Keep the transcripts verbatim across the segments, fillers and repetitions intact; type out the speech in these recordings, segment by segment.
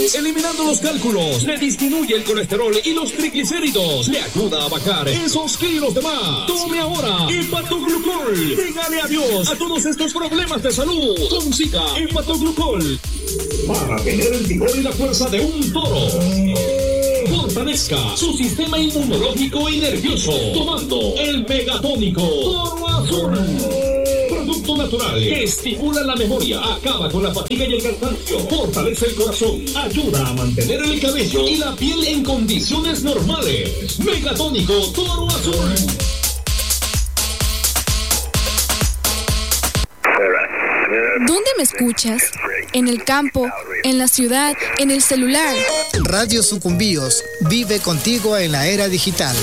Eliminando los cálculos, le disminuye el colesterol y los triglicéridos, le ayuda a bajar esos kilos de más. Tome ahora Hepatoglucol. Dígale adiós a todos estos problemas de salud. Consiga Hepatoglucol para tener el vigor y la fuerza de un toro. Fortalezca su sistema inmunológico y nervioso tomando el Megatónico Toro Azul. Producto natural que estimula la memoria, acaba con la fatiga y el cansancio, fortalece el corazón, ayuda a mantener el cabello y la piel en condiciones normales. Megatónico Toro Azul. ¿Dónde me escuchas? ¿En el campo? ¿En la ciudad? ¿En el celular? Radio Sucumbíos vive contigo en la era digital.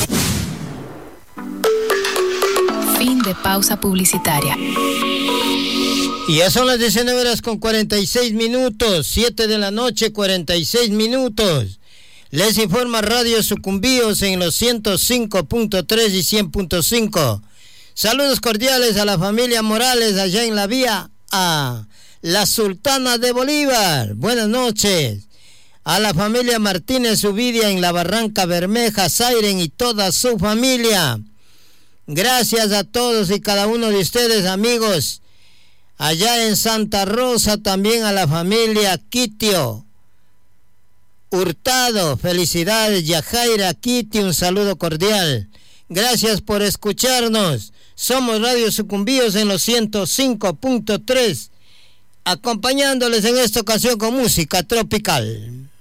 Fin de pausa publicitaria. Y ya son las diecinueve horas con cuarenta y seis minutos, siete de la noche, cuarenta y seis minutos. Les informa Radio Sucumbíos en los ciento cinco punto tres y cien punto cinco. Saludos cordiales a la familia Morales allá en la vía a la Sultana de Bolívar. Buenas noches. A la familia Martínez Uvidia en la Barranca Bermeja, Sairen y toda su familia. Gracias a todos y cada uno de ustedes, amigos. Allá en Santa Rosa también a la familia Quitio Hurtado. Felicidades, Yajaira Quitio, un saludo cordial. Gracias por escucharnos. Somos Radio Sucumbíos en los ciento cinco punto tres, acompañándoles en esta ocasión con música tropical.